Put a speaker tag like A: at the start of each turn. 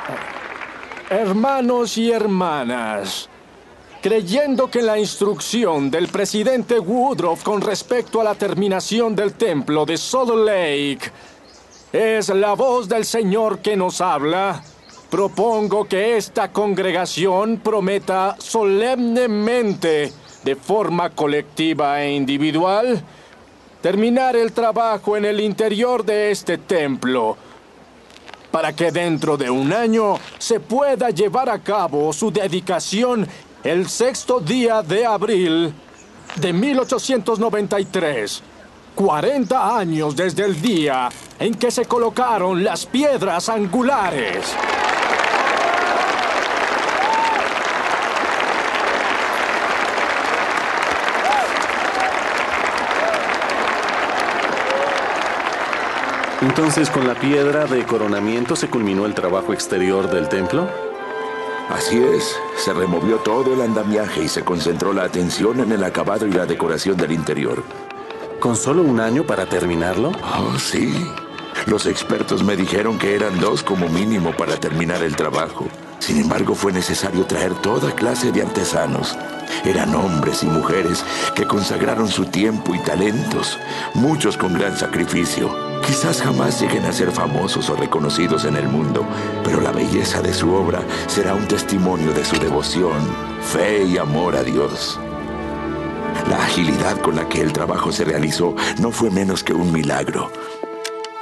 A: Hermanos y hermanas, creyendo que la instrucción del presidente Woodruff con respecto a la terminación del templo de Salt Lake es la voz del Señor que nos habla, propongo que esta congregación prometa solemnemente, de forma colectiva e individual, terminar el trabajo en el interior de este templo, para que dentro de un año se pueda llevar a cabo su dedicación el 6º día de abril de 1893. 40 años desde el día en que se colocaron las piedras angulares.
B: Entonces, ¿con la piedra de coronamiento se culminó el trabajo exterior del templo?
C: Así es, se removió todo el andamiaje y se concentró la atención en el acabado y la decoración del interior.
B: ¿Con solo un año para terminarlo?
C: Oh, sí. Los expertos me dijeron que eran 2 como mínimo para terminar el trabajo. Sin embargo, fue necesario traer toda clase de artesanos. Eran hombres y mujeres que consagraron su tiempo y talentos, muchos con gran sacrificio. Quizás jamás lleguen a ser famosos o reconocidos en el mundo, pero la belleza de su obra será un testimonio de su devoción, fe y amor a Dios. La agilidad con la que el trabajo se realizó no fue menos que un milagro.